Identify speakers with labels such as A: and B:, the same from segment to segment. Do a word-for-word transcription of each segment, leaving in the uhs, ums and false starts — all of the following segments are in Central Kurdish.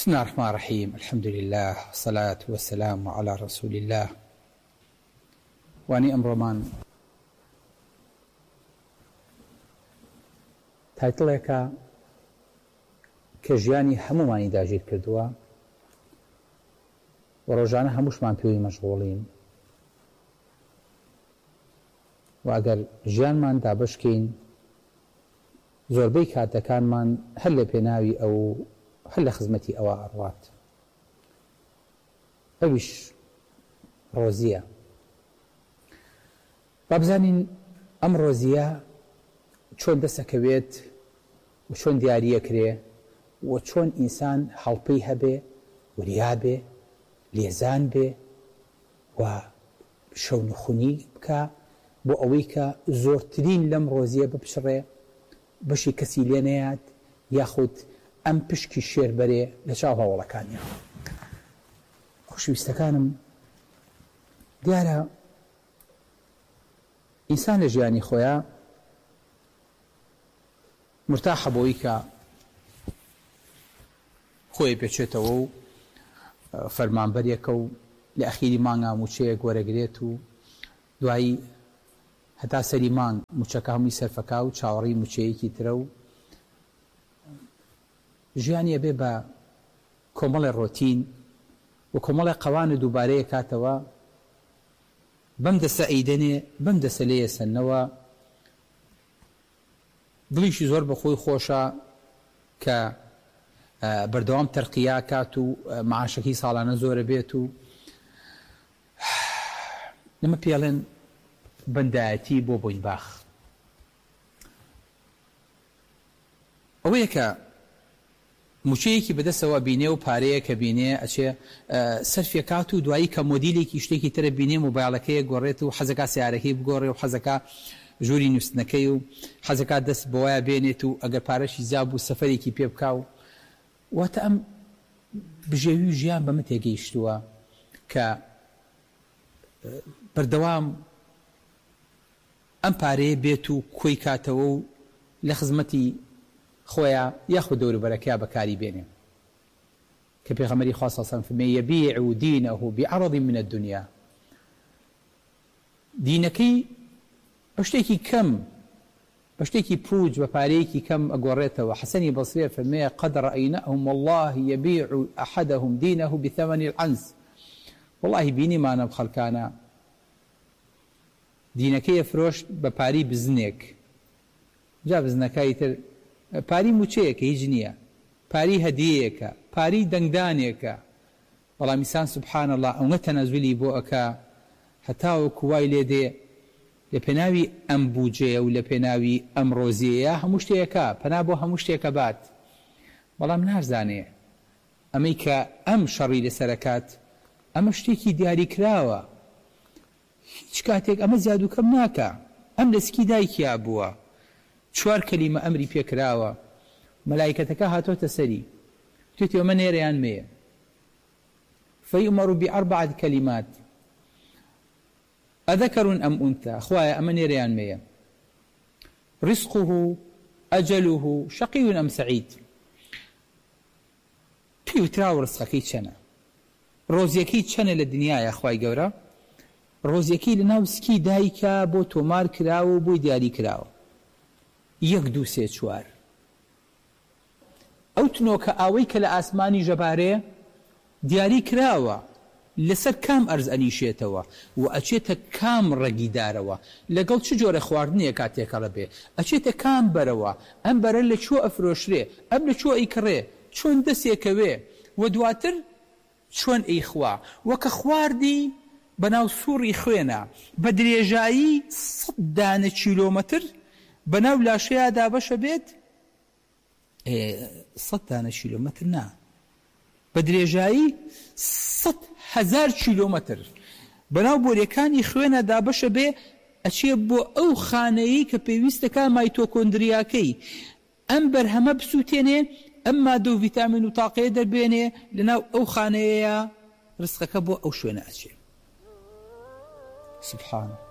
A: بسم الله الرحمن الرحيم. الحمد لله والصلاة والسلام على رسول الله. واني أمرمان تایتڵێکە کە ژیانی هەمومانی داگیر کردووە و ڕۆژانە هەمووشمان پێوەی مەشغوڵین و ئەگەر ژیانمان دابشکەین زۆربەی کاتەکانمان هەر لە پێناوی ئەو هەر لە خزمەتی ئەوە ئەڕوات. ئەویش ڕۆزیە. با بزانین ئەم ڕۆزیە چۆن دەسەکەوێت و چۆن دیاریەکرێ و چۆن ئینسان هەڵپەی هەبێ، وریا بێ، لێزان بێ و شەونخونی بکە بۆ ئەوەی کە زۆرترین لەم ڕۆزیە بپشڕێ، بەشی کەسی لێ نەیات یاخود ئەم پشکی شێربەرێ لە چاو هەوڵەکانیان. خۆشەویستەکانم، دیارە ئینسان لە ژیانی خۆیان مرتاحە بۆی کە خۆی پێچێتەوە و فەرمانبەرێکە و لە ئەخیری مانگا موچەیەک وەرەگرێت و دوایی هەتا سەری مانگ موچەکە هەمووی سەرفەکا و چاوەڕی موچەیەکی ترە و ژیانی ئەبێ بە کۆمەڵی ڕۆتین و کۆمەڵی قەوانە دووبارەیە کاتەوە، بەم دەسە ئەیدەنێ بەم دەسە لێ سەنەوە، دڵیشی زۆر بە خۆی خۆشە کە بەردەوام تەرقیا کات و معاشەکەی ساڵانە زۆرە بێت و نەمە پێڵێن بەندایەتی بۆ بۆی باخ. ئەوەیە کە موچەیەکی بەدەستەوە بینێ و پارەیە کە بینێ ئەچێ سەرفێکات و دوایی کە مۆدیلێکی شتێکی ترە بینێ مۆبایلەکەیە گۆڕێت و حەزەکە سیارەکەی بگۆڕێ و حەزەکە ژووری نووسنەکەی و حەزەکە دەست بەوایە بێنێت و ئەگەر پارەشی زیاب و سەفەرێکی پێ بکا و واتە ئەم بژێوی ژیان بەمە تێگەیشتووە کە بەردەوام ئەم پارەیە بێت و کۆی کاتەوە و لە خزمەتی خۆیە یاخود دەوروبەرەکەیە بەکاری بێنێ کە پێغەمبەری خوا صلی الله علیه و سلم فەرمێ یەبیع دینه بعرض من الدنیا. دینەکەی بە شتێکی کەم، بە شتێکی پوچ، بە پارەیەکی کەم ئەگۆڕێتەوە. حەسەنی بەسری فەرمێ قەد رەئەینەهم والله یەبیع ئەحەدەهم دینه بثەمەنی العنز. وەڵاهی بینیمانە خەڵکانە دینەکەی ئەفرۆشت بە پاری بزنێک، جا بزنەکەی تر پاری موچەیەکە هیچ نییە، پاری هەدیەیەکە، پاری دەنگدانێکە. بەڵام ئینسان سوبحان الله ئەوەنە تەنەزولی بۆ ئەکا هەتاوەکو وای لێ دێ لە پێناوی ئەم بوجەیە و لە پێناوی ئەم ڕۆزیەیە هەموو شتێکە پەنا بۆ هەموو شتێکە بات، بەڵام نازانێ ئەمەی کە ئەم شەڕی لەسەرەکات ئەمە شتێکی دیاری کراوە، هیچ کاتێک ئەمە زیاد و کەم ناکە. ئەم لەسکی دایکیا بووە، چوار کەلیمە ئەمری پێکراوە، مەلایکەتەکە هاتۆتە سەری توێتی ئەمە نێرەیان مەیە فەیؤمەڕ بأربعة کەلیمات أذكر أم أنثى، خوایە ئەمە نێرەیان مەیە، رزقه أجله شقي أم سعيد، پیوتراوە ڕزقەکەی چەنە، ڕۆزیەکەی چەنە لە دنیایە. خوای گەورە ڕۆزیەکەی لە ناو سکی دایکە بۆ تۆمار کراوە و بۆی دیاری کراوە، یەک دوو سێ چوار. ئەو تنۆکە ئاوەی کە لە ئاسمانی ژەبارەیە دیاری کراوە لەسەر کام ئەرز ئەنیشێتەوە و ئەچێتە کام ڕەگیدارەوە، لەگەڵ چ جۆرە خواردنیە کاتێکەڵە بێ ئەچێتە کام بەرەوە، ئەم بەرە لە چۆ ئەفرۆشرێ، ئەم لە چۆ ئەیکڕێ، چۆن دەسێکەوێ و دواتر چۆن ئەیخوا. وەکە خواردی بەناو سووڕی خوێنە بە درێژایی سەد دانە کیلۆمەتر بەناو لاشەیە دابەشە بێت، سەد دانە کیلۆمەتر نا، بە درێژایی سەد هەزار کیلۆمەتر بەناو بۆرەکانی خوێنە دابەشە بێ، ئەچێ بۆ ئەو خانەیە کە پێویستەکە مایتۆکۆندریاکەی ئەم بەرهەمە بسووتێنێ، ئەم مادە و ڤیتامین و تاقەیە دەربێنێ لەناو ئەو خانەیە، ڕزقەکە بۆ ئەو شوێنە ئەچێ. سبحان الله.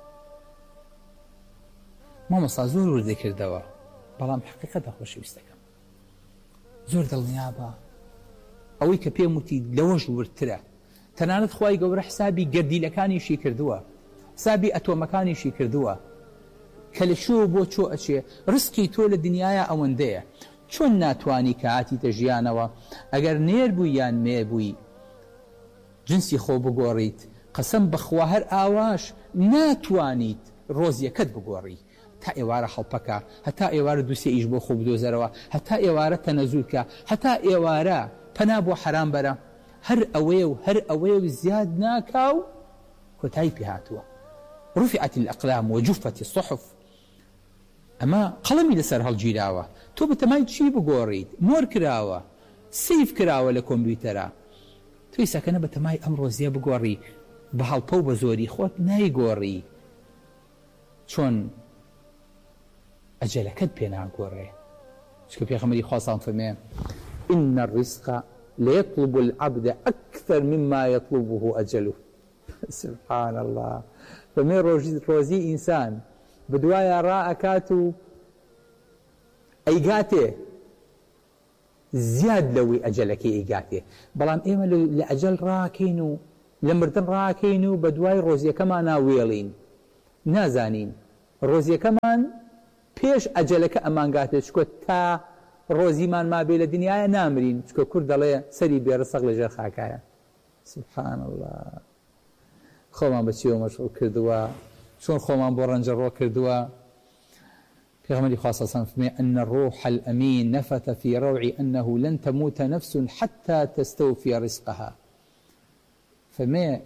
A: مامۆستا زۆر وردەکردەوە، بەڵام حقیقەتە خۆشەویستەکەم زۆر دڵنیابە ئەوەی کە پێم وتی لەوەش ورترە. تەنانەت خوای گەورە حسابی گەردیلەکانیشی کردووە، حسابی ئەتۆمەکانیشی کردووە کە لە شۆ بۆ چۆ ئەچێ. ڕسکی تۆ لە دنیاە ئەوەندەیە، چۆن ناتوانی کە هاتیتە ژیانەوە ئەگەر نێر بووی یان مێ بووی جنسی خۆ بگۆڕیت، قەسەم بەخوا هەر ئاواش ناتوانیت ڕۆزیەکەت بگۆڕی. تا ئێوارە هەڵپەکە، هەتا ئێوارە دووسێ ئیش بۆ خۆ بدۆزەرەوە، هەتا ئێوارە تەنەزولکە، هەتا ئێوارە پەنا بۆ حەرام بەرە. هەر ئەوەیە و هەر ئەوەیە و زیاد ناکا و کۆتایی پێ هاتووە. رفعت الأقلام وجفت الصحف. ئەمە قەڵەمی لەسەر هەڵگیراوە، تۆ بەتەمای چی بگۆڕیت؟ مۆر کراوە، سیف کراوە لە کۆمپیوتەرە، توی سەکەنە بەتەمای ئەم ڕۆزیە بگۆڕی، بە هەڵپە و بە زۆری خۆت نایگۆڕی، چۆن ئەجەلەکەت پێ ناگۆڕێ. چکە پێغەمبەری خوا سەڵام فەرمێ إن الرزق ليطلب العبد أكثر مما يطلبه أجله. سبحان الله. فمن روزي إنسان بدوايا راءكاتو ئەیگاتێ زیاد لەوەی ئەجەلەکەی ئەیگاتێ. بەڵام ئێمە لە ئەجەل ڕاکەین و لە مردن ڕاکەین و بە دوای ڕۆزیەکەمان ناوێڵین، نازانین ڕۆزیەکەمان پێش ئەجەلەکە ئەمانگاتێ، چکۆ تا ڕۆزیمان مابێ لە دنیاە نامرین، چکە کورد دەڵێ سەری بێڕسەق لەژێر خاکایە. سبحان الله. خۆمان بەچیەوە مەشغوڵ کردووە، چۆن خۆمان بۆ ڕەنجەڕۆ کردووە. پیغمبر خاص صنف أن الروح الأمين نفث في روعي أنه لن تموت نفس حتى تستوفي رزقها. فما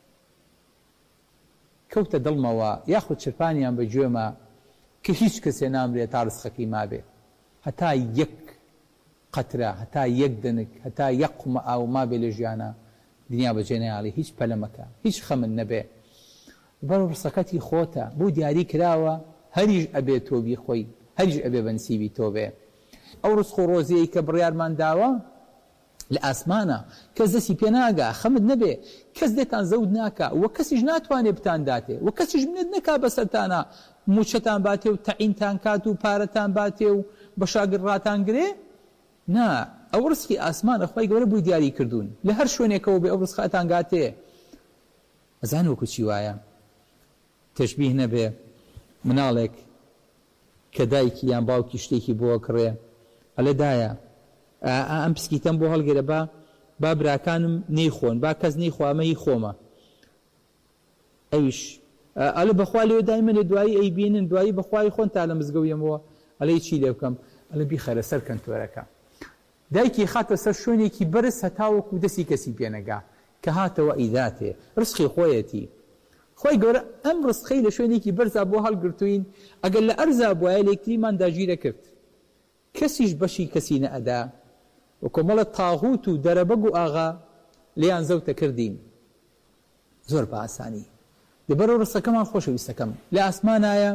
A: كوت دلما ياخذ شربانيا بجوما كهيش كسينام لي تارسخكي ما به حتى يك قطرة، حتى يك دنك، حتى يقم أو ما بلجيانا دنيا بجينا عليه هيش بلمكا هيش خمن نبي برو رزقتي خوتا بو دياري كراوة هەریش ئەبێ تۆبی خۆی، هەریش ئەبێ بەنسیبی تۆبێ. ئەو ڕزق و ڕۆزیەی کە بڕیارمان داوە لە ئاسمانە، کەس دەستی پێ ناگا، خەمت نەبێ، کەس دێتان زەود ناکا، وە کەسیش ناتوانێت بتانداتێ، وە کەسیش منێت نەکا بەسەرتانە موچەتان باتێ و تەعینتان کات و پارەتان باتێ و بە شاگرد ڕاتان گرێ. نا، ئەو ڕزقی ئاسمانە خوای گەورە بووی دیاری کردوون، لە هەر شوێنێکەوە بێ ئەو ڕزقاتان گاتێ. ئەزان وەکو چی وایە تەشبیه نەبێ مناڵێک کە دایکی یان باوکی شتێکی بۆ کڕێ، ئەلێ دایە ئەم پسکیتەم بۆ هەڵگرە، با با براکانم نەیخۆن، با کەس نەیخوا، ئەمە هی خۆمە. ئەویش ئەلێ بەخوا لێوە دایمە لە دوایی ئەیبینن، دوایی بەخوای خۆن تا لە مزگەوتەوە، ئەلێ چی لێ بکەم؟ ئەلێ بیخەرە سەر کەنتۆرەکە. دایکی خاتە سەر شوێنێکی بەرز هەتاوەکو دەستی کەسی پێنەگا کە هاتەوە ئیداتێ، ڕزقی خۆیەتی. خوای گەورە ئەم ڕزقەی لە شوێنێکی بەرزا بۆ هەڵگرتوین، ئەگەر لە ئەرزا بووایە لێکتریمان داگیرە کرد، کەسیش بەشی کەسی نەئەدا، و کۆمەڵە تاغوت و دەرەبەگ و ئاغا لێیان زەوتە کردین زۆر بە ئاسانی. لەبەرەوە ڕزقەکەمان خۆشەویستەکەم لە ئاسمانایە،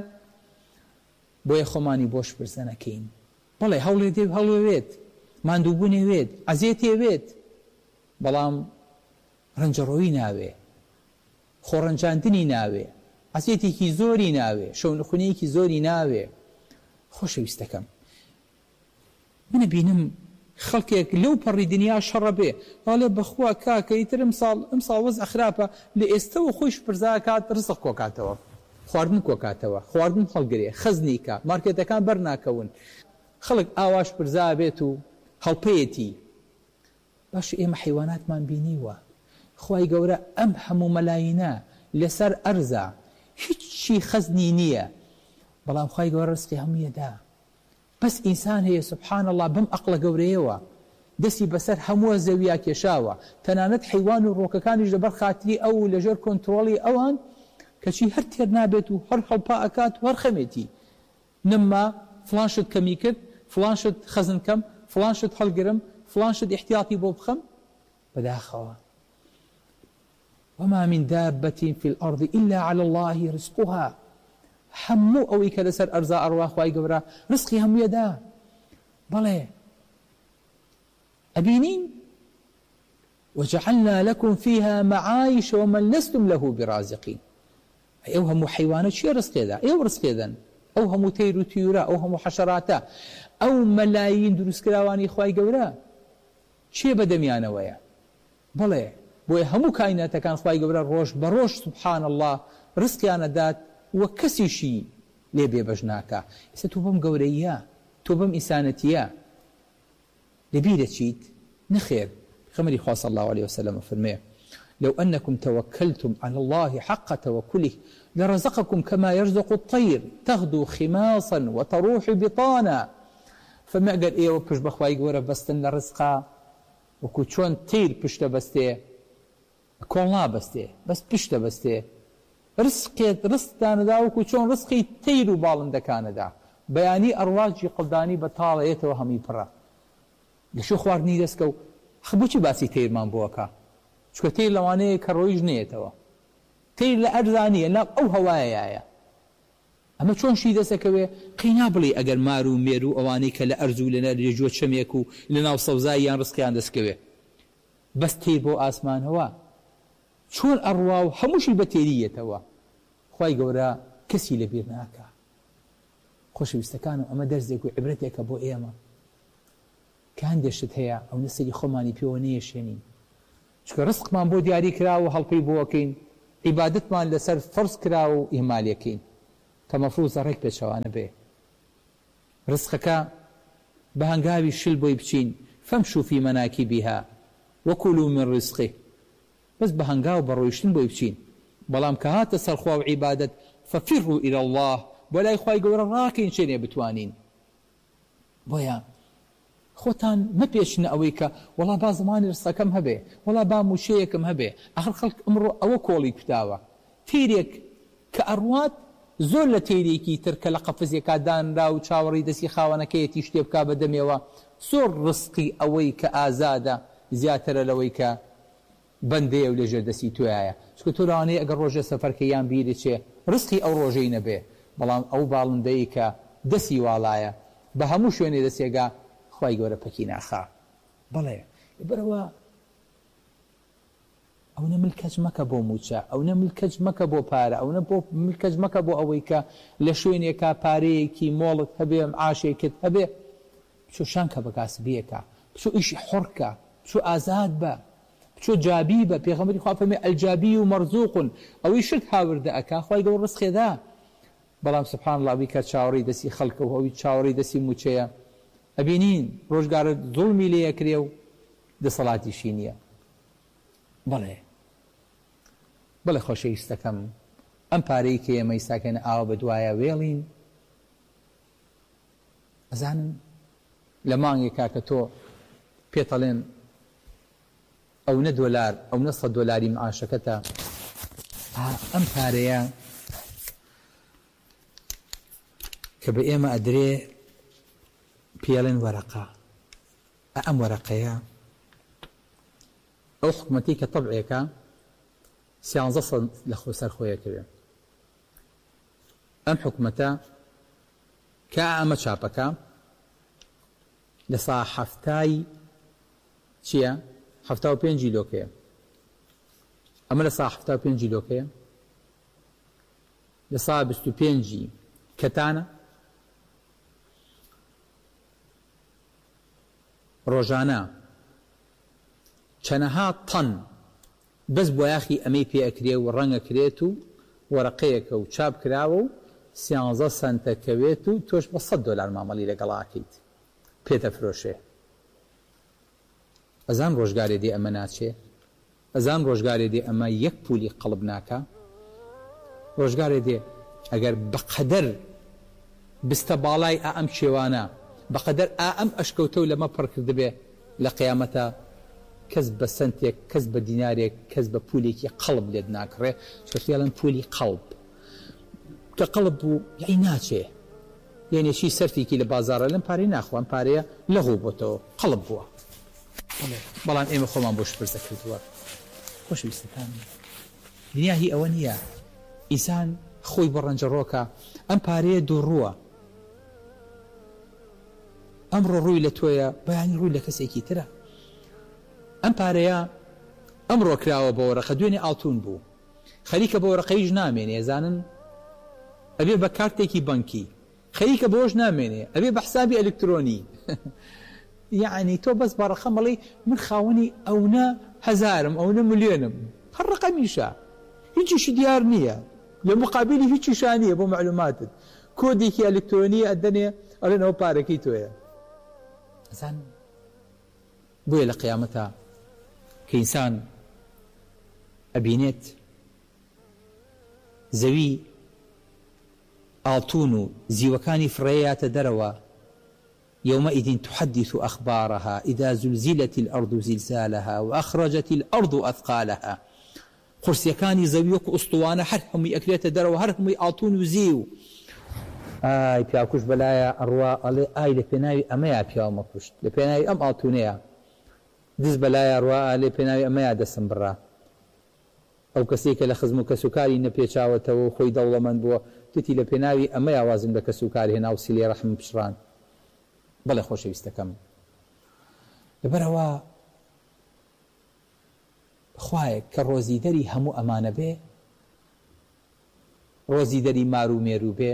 A: بۆیە خۆمانی بۆش برزە نەکەین. بەڵێ هەوڵێ دێ هەڵوێت، ماندووبوونێوێت، عەزیەتێوێت، بەڵام ڕەنجەڕۆیی ناوێ، خۆڕەنجاندنی ناوێ، عەزیەتێکی زۆری ناوێ، شەونخونەیەکی زۆری ناوێ. خۆشەویستەکەم، منە بینم خەڵکێک لەو پەڕی دنیا شەڕە بێ، هەڵێ بەخوا کاکە ئیتر ئەمساڵ ئەمساڵ وەزع خراپە، لە ئێستەوە خۆیش پرزاکات ڕزق کۆکاتەوە، خواردن کۆکاتەوە، خواردن هەڵگرێ، خەزنی کە، مارکێتەکان بەرناکەون، خەڵک ئاواش پرزا بێت و هەڵپەیەتی. باش ئێمە حیواناتمان بینیوە، خوای گەورە ئەم هەموو مەلاینە لەسەر ئەرزە هیچی خەزنی نییە، بەڵام خوای گەورە ڕزقی هەموویەدا. بەس ئینسان هەیە سبحان الله بەم ئەقڵە گەورەیەوە دەستی بەسەر هەمووە زەویا کێشاوە، تەنانەت حیوان و ڕۆکەکانیش لەبەر خاتری ئەو لەژێر کۆنتڕۆڵی ئەوان کەچی هەر تێر نابێت و هەر هەڵپا ئەکات و هەر خەمێتی، نمما فڵان شت کەمی کرد، فڵان شت خەزن کەم، فڵان شت هەڵگرم، فڵان شت احتیاطی بۆ بخەم. بەداخەوە وما من دابة في الأرض إلا على الله رزقها. همو أوي كالسر أرزاء أرواح واي قبرا رزقي هم يدا. بلى أبينين وجعلنا لكم فيها معايش ومن لستم له برازقين. أو هم حيوانات شي رزقي ذا، أو رزقي ذا، أو هم تير وتيورا، أو هم حشراتا، أو ملايين دروس كراواني خواي قبرا چێ بەدەمیانەوەیە بەڵێ بۆیە هەموو کایناتەکان خوای گەورە ڕۆژ بە ڕۆژ سوبحان الله ڕزقیانەدات وە کەسیشی لێ بێبەش ناکا ئێستا تۆ بەم گەورەیە تۆ بەم ئیسانەتیە لەبیرە چیت نەخێر خەمەری خوا صلی الله عليه وسلم فەرمێ لو أنكم توكلتم على الله حق توكله لرزقكم كما يرزق الطير تغدو خماصا وتروح بطانا فما قال إيه وبش بخواي قورة بستن لرزقا وكو چون تير بشتا بستي كون بستي بس بشتا بستي رزقي رزقان دا وكو چون رزقي تير وبالن دكان دا بياني أرواجي قلداني بطالة يتوهمي برا لشو خوارني دسكو خبوچي باسي تير من بوكا چکە تێر لەوانەیە کە ڕۆیش نێتەوە تێر لە ئەرزانیە ناو ئەو هەوایەیە ئەمە چۆن شی دەسەکەوێ قینا بڵێ ئەگەر مار و مێر و ئەوانەی کە لە ئەرز و لەنە لێجۆ چەمێک و لە ناو سەوزاییان ڕزقیان دەستکەوێ بەس تێر بۆ ئاسمانەوە چۆن ئەڕوا و هەمووشی بە تێریەتەوە خوای گەورە کەسی لەبیر ناکا خۆشەویستەکانم ئەمە دەرزێک و عیبرەتێکە بۆ ئێمە کە هەندێشت هەیە ئەو نەسەری خۆمانی پێوە نەیەشێنین چکە ڕزقمان بۆ دیاری کرا و هەڵپەی بۆکەین عیبادەتمان لەسەر فەرز کرا و ئیمالەکەین کە مەفروضە ڕێک پێچەوانە بێ ڕزقەکە بە هەنگاوی شل بۆی بچین فەمشوا فی مەناکیبیها وەکولوا من ڕزقه بەس بە هەنگاو بە ڕۆیشتن بۆی بچین بەڵام کە هاتە سەر خوا و عیبادەت فەفیڕوا ئیلی الله بۆ لای خوای گەورە ڕاکەین چێنێ بتوانین بۆیە خۆتان مەپێشنە ئەوەی کە وەڵا با زمانی ڕستەکەم هەبێ وەڵا با موشەیەکم هەبێ ئەخر خەڵک ئەمڕۆ ئەوە کۆڵی کوتاوە تیرێک کە ئەڕوات زۆر لە تێرێکی تر کە لە قەفزێکا دانرا و چاوەڕی دەستی خاوەنەکەیەتی شتێ بکا بە دەمێەوە زۆر ڕزقی ئەوەی کە ئازادە زیاترە لەوەی کە بەندەیە و لەژێر دەستی توایە چکە تۆ لەوانەیە ئەگەر ڕۆژە سەفەرکە یان بیرێ چێ ڕزقی ئەو ڕۆژەی نەبێ بەڵام ئەو باڵندەی کە دەستی واڵایە بە هەموو شوێنێ دەسێگا خوای گەورە پەکی ناخا بەڵێ بەرەوە ئەو نە ملکەج مەکە بۆ موچە ئەو نە ملکەج مەکە بۆ پارە ئەو نە ملکەج مەکە بۆ ئەوەی کە لە شوێنێکا پارەیەکی مۆڵت هەبێ عاشێکت هەبێ بچۆ شانکە بە کاسبیەکە بچۆ ئیشی حڕکە بچۆ ئازاد بە بچۆ جابی بە پێغەمبەری خوا فەرمێ ئەلجابی و مەرزوقن ئەوەی شت هاوردە ئەکا خوای گەورە ڕزقێدا بەڵام سوبحان الله ئەوەی کە چاوەڕێی دەستی خەڵکە و ئەوەی چاوەڕێی دەستی موچەیە ئەبینین ڕۆژگارە زوڵمی لێ یەکرێ و دەسەڵاتیشی نییە بەڵێ بەڵێ خۆشەویستەکەم ئەم پارەی کە ئێمە ئیساکەنە ئاوە بە دوایە وێڵین ئەزانم لە مانگێکا کە تۆ پێتەڵێن ئەو نە دۆلار ئەو نە سەد دۆلاری معاشەکەتە ئەم پارەیە کە بە ئێمە ئەدرێ پێڵێن وەرەقە ئەم وەرەقەیە ئەو حکومەتی کە تەبعێکە سیانزە سەد لە خۆ سەر خۆیەکەوێ ئەم حکومەتە کە ئەمە چاپەکە لە سا هەفتای چییە؟ هەفتا و پێنج جیلۆکەیە ئەمە لە سا هەفتا و پێنج جیلۆکەیە لە سا بیست و پێنجی کەتانە ڕۆژانە چەنەها تەن بەس بۆ یاخی ئەمەی پێ ئەکرێ و ڕەنگەکرێت و وەرەقەیەکە و چاپ کراوە و سیانزە سەنتەکەوێت و تۆش بە سەد دۆلار مامەڵی لەگەڵاکەیت پێدەفرۆشێ ئەزان ڕۆژگارێ دێ ئەمە ناچێ ئەزان ڕۆژگارێ دێ ئەمە یەک پولی قەڵب ناکە ڕۆژگارێ دێ ئەگەر بەقەدەر بستە باڵای ئەم شێوانە بەقەدەر ئەم ئەشکەوتە و لەمە پڕکرد بێ لە قیامەتە کەس بە سنتێک کەس بە دینارێک کەس بە پولێکی قەڵب لێت ناکڕێ چۆڵەن پولی قەڵب کە قەڵب بوو یعنی ناچێ یعنیشی سەرفێکی لە بازارە لەم پارەی ناخوان پارەیە لەغوو بۆتەوە قەڵب بووە بەڵام ئێمە خۆمان بۆ شپرسە کردووە خۆشەویستەکان دنیا هی ئەوە نییە ئینسان خۆی بە ڕەنجەڕۆکە ئەم پارەیە دووڕووە ئەمڕۆ ڕووی لە تۆیە بەیانی ڕووی لە کەسێکی ترە ئەم پارەیە ئەمڕۆ کراوە بە وەرەقە دوێنێ ئاڵتون بوو خەریکە بە وەرەقەیش نامێنێ ئێزانن ئەبێ بە کارتێکی بەنکی خەریکە بۆش نامێنێ ئەبێ بە حسابی ئەلکترۆنی يعني تۆ بەس بە ڕەقەم بڵێ من خاوەنی ئەوە هەزارم ئەوە ملیۆنم هەر ڕەقەمیشە هیچیشی دیار نییە لە مقابلی هیچیشان نییە بۆ معلوماتت کۆدێکی ئەلکترۆنی ئەدەنێ ئەڵێنەوە پارەکەی تۆیە ئەزان بۆیە لە قیامەتە کە ئینسان ئەبینێت زەوی ئاڵتون و زیوەکانی فڕێیاتە دەرەوە يومئذ تحدث أخبارها إذا زلزلت الأرض زلزالها وأخرجت الأرض أثقالها قرسيكاني زەوی ئوستوانە هەر هەمووی ئەکرێتە دەرەوە هەر هەمووی ئاڵتون و زیو ئای پیاکوش بەلایە ئەڕوا ئەڵێ ئای لە پێناوی ئەمەیە پیاومە کوشت لە پێناوی ئەم ئاڵتونەیە دز بەلایە ڕوا لێ پێناوی ئەمەیە دەسم بڕا ئەو کەسێک کە لە خزم و کەسوکاری نەپێچاوەتەوە و خۆی دەوڵەمەند بووە توتی لە پێناوی ئەمەیە وازم بە کەسوکاری هێنا و سیلێ ڕەحم پشڕان بەڵێ خۆشەویستەکەم لەبەرەوە خوایە کە ڕۆزی دەری هەموو ئەمانە بێ ڕۆزی دەری مار و مێرو بێ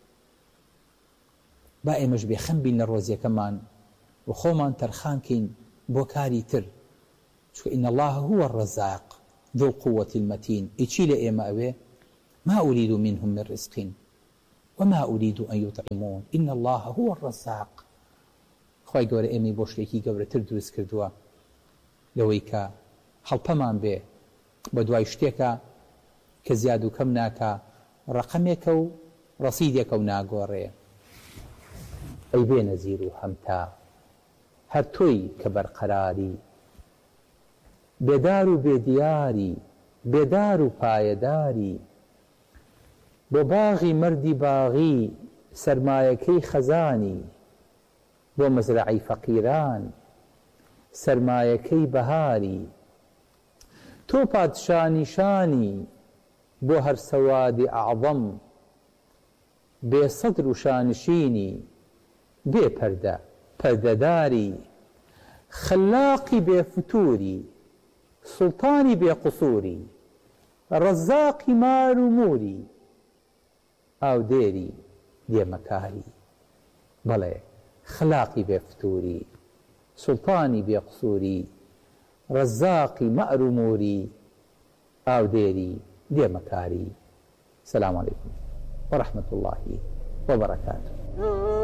A: با ئێمەش بێخەم بین لە ڕۆزیەکەمان و خۆمان تەرخانکەین بۆ کاری تر چونکە ئین الله هو الرزاق ذو القوة المتين ئیچی لە ئێمە ئەوێ ما أريد منهم من رزق وما أريد أن يطعمون إن الله هو الرزاق خۆی گەورە ئێمەی بۆ شتێکی گەورەتر دروست کردووە لەوەی کە هەڵپەمان بێ بە دوای شتێکە کە زیاد و کەم ناکە ڕەقەمێکە و ڕەسیدێکە و ناگۆڕێ ئەی بێ نەزیر و هەمتا هەر تۆی کە بەرقەراری بێدار و بێدیاری بێدار و پایەداری بۆ باغی مەردی باغی سەرمایەکەی خەزانی بۆ مەزرعی فەقیران سەرمایەکەی بەهاری تۆ پادشانیشانی بۆ هەر سەوادی ئەعظەم بێ سەدر و شانشینی بێ پەردە پەردەداری خەلاقی بێ فتووری سوڵتانی بێ قوسووری ڕەزاقی مار و موری ئاودێری دێمەکاری بەڵێ خلاقی بێ فتووری سوڵتانی بێ قسووری ڕەزاقی مەئر و موری ئاودێری دێمەکاری سەلام عەلەیکوم وەڕەحمەتوڵڵاهی وەبەرەکاتوه